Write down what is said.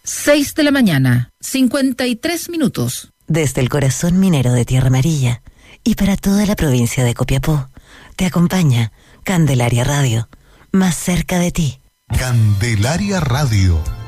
6 de la mañana, 53 minutos. Desde el corazón minero de Tierra Amarilla y para toda la provincia de Copiapó, te acompaña Candelaria Radio, más cerca de ti. Candelaria Radio.